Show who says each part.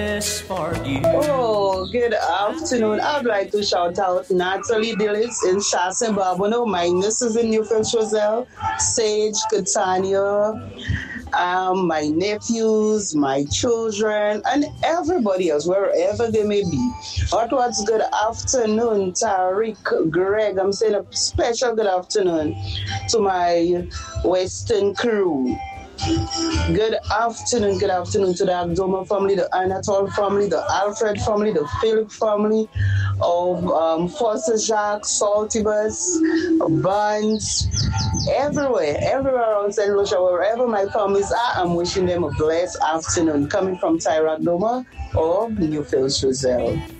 Speaker 1: For you.
Speaker 2: Oh, good afternoon. I'd like to shout out Natalie Dillis in Shasson Barbono, my nieces in Newfield Roselle, Sage, Catania, my nephews, my children, and everybody else, wherever they may be. What's good afternoon, Tariq, Greg. I'm saying a special good afternoon to my Western crew. Good afternoon to the Agdoma family, the Anatole family, the Alfred family, the Philip family of Foster Jacques, Saltibus, Buns, everywhere around St. Lucia, wherever my families are, I'm wishing them a blessed afternoon coming from Tyra Agdoma of Newfield Roselle.